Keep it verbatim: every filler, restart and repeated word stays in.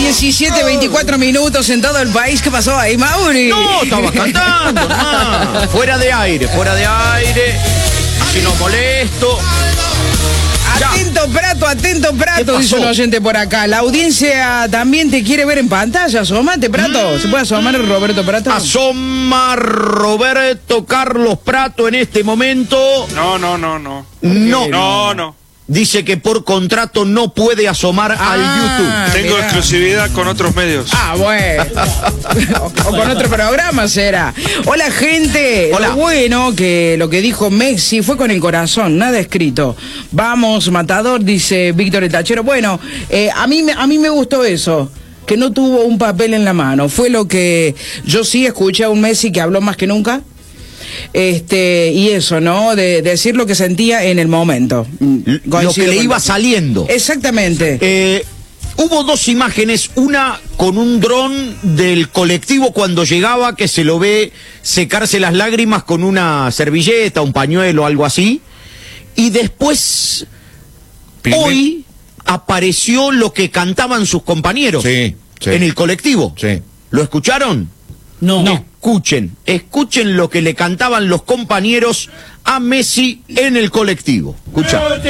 diecisiete, veinticuatro minutos en todo el país. ¿Qué pasó ahí, Mauri? No, estaba cantando, hermano. Fuera de aire, fuera de aire. Si no molesto. Atento, Prato, atento, Prato, dice un oyente por acá. La audiencia también te quiere ver en pantalla. Asómate, Prato. ¿Se puede asomar el Roberto Prato? Asoma Roberto Carlos Prato en este momento. No, no, no, no. No. No, no. Dice que por contrato no puede asomar Ah, al YouTube. Tengo mirá. exclusividad con otros medios. Ah, bueno. o, o con otro programa será. Hola, gente. Hola. Lo bueno que lo que dijo Messi fue con el corazón, nada escrito. Vamos, matador, dice Víctor el Tachero. Bueno, eh, a mí, me- a mí me gustó eso. Que no tuvo un papel en la mano. Fue lo que yo sí escuché a un Messi que habló más que nunca. Este, y eso, ¿no? De, de decir lo que sentía en el momento. Lo que le iba saliendo. Exactamente. Eh, hubo dos imágenes, una con un dron del colectivo cuando llegaba, que se lo ve secarse las lágrimas con una servilleta, un pañuelo, algo así. Y después, Primer- hoy, apareció lo que cantaban sus compañeros Sí, sí. en el colectivo. Sí. ¿Lo escucharon? No. Escuchen, escuchen lo que le cantaban los compañeros a Messi en el colectivo. Escucha.